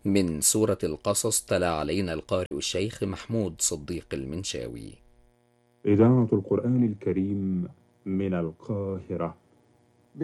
من سورة القصص تلا علينا القارئ الشيخ محمود صديق المنشاوي. إذاعة القرآن الكريم من القاهرة.